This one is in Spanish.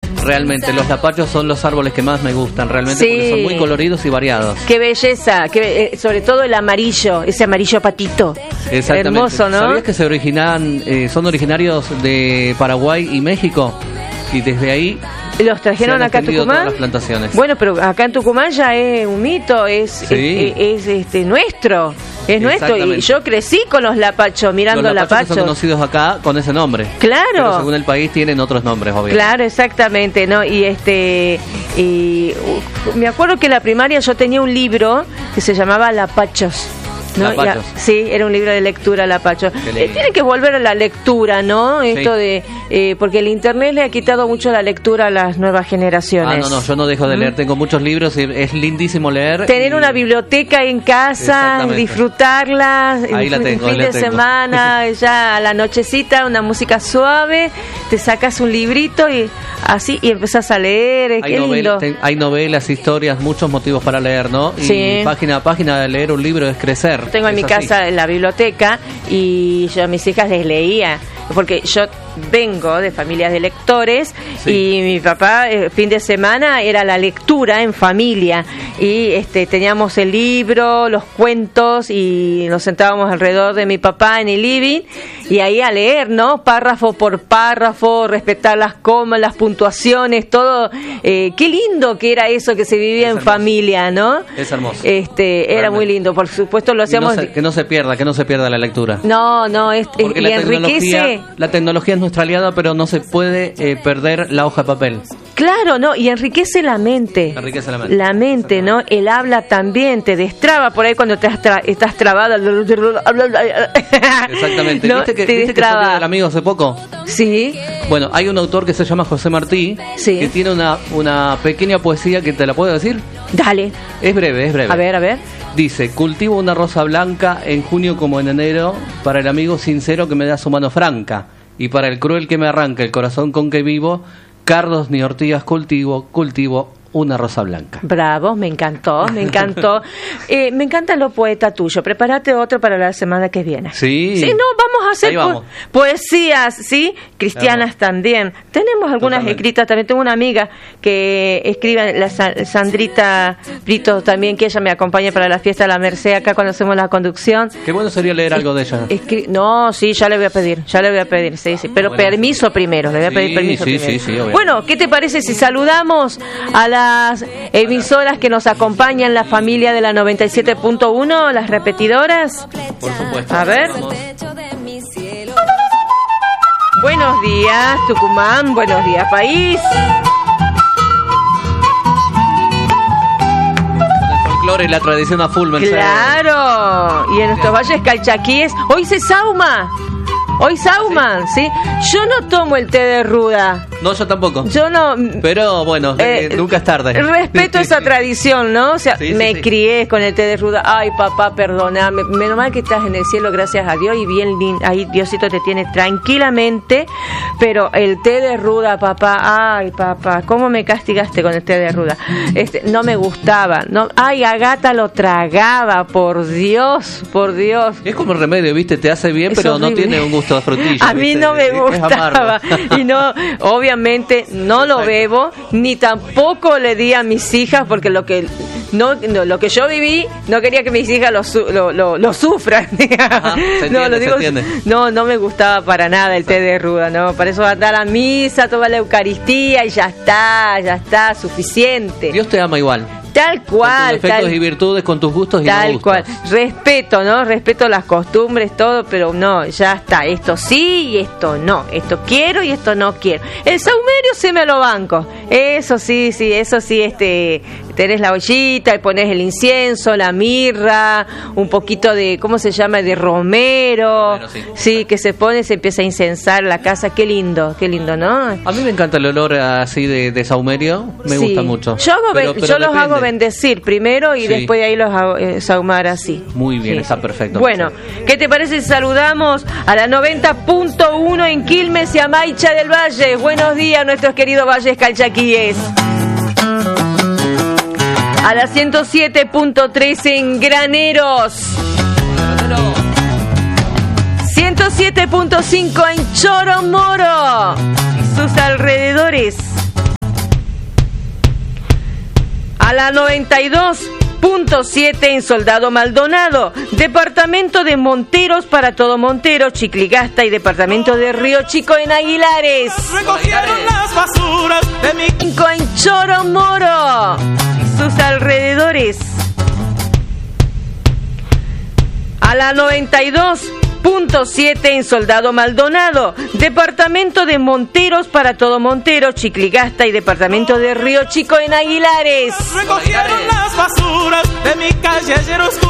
Realmente, los lapachos son los árboles que más me gustan, realmente, Sí. porque son muy coloridos y variados. Qué belleza, sobre todo el amarillo, ese amarillo patito. Exactamente. Hermoso, ¿no? ¿Sabías que se son originarios de Paraguay y México? Y desde ahí ¿Los trajeron se han acá a extendido Tucumán? todas las plantaciones. Bueno, pero acá en Tucumán ya es un mito, es nuestro. Es nuestro, y Exactamente. yo crecí con los lapachos, mirando Los lapachos lapachos. son conocidos acá con ese nombre. Claro. Pero según el país tienen otros nombres, obviamente. Claro, exactamente, ¿no? Me acuerdo que en la primaria yo tenía un libro que se llamaba Lapachos. ¿no? Lapachos. Sí, era un libro de lectura, Lapachos. Qué lindo. Tiene que volver a la lectura, ¿no? Sí. Esto de porque el internet le ha quitado mucho la lectura a las nuevas generaciones. No, yo no dejo de leer, tengo muchos libros y es lindísimo leer. Tener una biblioteca en casa, Exactamente. disfrutarla, Ahí la tengo, un ahí fin la de tengo. semana, ya a la nochecita, una música suave, te sacas un librito y así y empezás a leer, qué lindo. Hay novelas, historias, muchos motivos para leer, ¿no? Y Sí. página a página de leer un libro es crecer. Tengo en mi Es así. casa la biblioteca y yo a mis hijas les leía, porque yo vengo de familias de lectores. Sí. Y mi papá fin de semana era la lectura en familia y teníamos el libro, los cuentos y nos sentábamos alrededor de mi papá en el living y ahí a leer, ¿no? Párrafo por párrafo, respetar las comas, las puntuaciones, todo. Qué lindo que era eso que se vivía Es en hermoso. familia, ¿no? Es hermoso. Era Realmente. muy lindo, por supuesto lo hacíamos. Que no se pierda la lectura. No, Porque y enriquece. la tecnología es nuestra aliada, pero no se puede perder la hoja de papel. Claro, no, y enriquece la mente. Enriquece la mente. La mente, ¿no? El habla también te destraba por ahí cuando estás trabada. Exactamente. ¿No? ¿Viste que Te salió destraba. del amigo hace poco? Sí. Bueno, hay un autor que se llama José Martí, Sí. que tiene una pequeña poesía que te la puedo decir. Dale. Es breve. A ver. Dice: cultivo una rosa blanca en junio como en enero, para el amigo sincero que me da su mano franca, y para el cruel que me arranca el corazón con que vivo, cardos ni ortigas cultivo una rosa blanca. Bravo, me encantó. Me encanta lo poeta tuyo. Prepárate otro para la semana que viene. Sí. Sí, no, vamos a hacer Ahí vamos. poesías, ¿sí? Cristianas también. Tenemos algunas Totalmente. escritas. También tengo una amiga que escribe, la Sandrita Brito también, que ella me acompaña para la fiesta de la Merced acá cuando hacemos la conducción. Qué bueno sería leer algo de ella. No, sí, ya le voy a pedir, sí. Pero Bueno. permiso primero, le voy a pedir Sí, permiso sí, primero. sí, obvio. Bueno, ¿qué te parece si saludamos a las emisoras que nos acompañan, la familia de la 97.1, las repetidoras? Por supuesto. A ver. Vamos. Buenos días, Tucumán, buenos días, país. El folclore y la tradición a full, Mercedes. Claro, y en nuestros valles calchaquíes, hoy se sauman, ¿sí? Yo no tomo el té de ruda, No, yo tampoco. yo no... Pero bueno, nunca es tarde. Respeto esa tradición, ¿no? O sea, Sí, sí, me sí. crié con el té de ruda. Ay, papá, perdóname. Menos mal que estás en el cielo, gracias a Dios, y bien ahí Diosito te tiene tranquilamente. Pero el té de ruda, papá, ay, papá, ¿cómo me castigaste con el té de ruda? No me gustaba. No, ay, Agata lo tragaba, por Dios. Es como el remedio, ¿viste? Te hace bien, Es pero no horrible. tiene un gusto de frutilla. A mí ¿viste? no me Es gustaba amargo. y no, obviamente no lo bebo ni tampoco le di a mis hijas porque lo que yo viví no quería que mis hijas lo sufran. Se entiende. No me gustaba para nada el té de ruda, no, para eso andar a misa, tomar la Eucaristía y ya está suficiente. Cual. Dios te ama igual. Tal cual, con tus defectos y virtudes, con tus gustos y no tal gustos. cual. Respeto, ¿no? Respeto las costumbres, todo, pero no, ya está. Esto sí y esto no. Esto quiero y esto no quiero. El saumerio se me lo banco. Eso sí, tenés la ollita y pones el incienso, la mirra, un poquito de, ¿cómo se llama? De romero. Sí, que se empieza a incensar la casa. Qué lindo, ¿no? A mí me encanta el olor así de saumerio. Me Sí. gusta mucho. Yo los hago bendecir primero y Sí. después de ahí los hago saumar así. Muy bien, Sí. está perfecto. Bueno, ¿qué te parece si saludamos a la 90.1 en Quilmes y a Maicha del Valle? Buenos días, nuestros queridos valles calchaquíes. A la 107.3 en Graneros. 107.5 en Choromoro y sus alrededores. A la 92.7 en Soldado Maldonado, departamento de Monteros para todo Montero, Chicligasta y departamento de Río Chico en Aguilares. Recogieron las basuras de mi En Choromoro y sus alrededores. A la 92.7 en Soldado Maldonado, departamento de Monteros para todo Montero, Chicligasta y departamento de Río Chico en Aguilares. recogieron las basuras de mi calle ayer oscuro.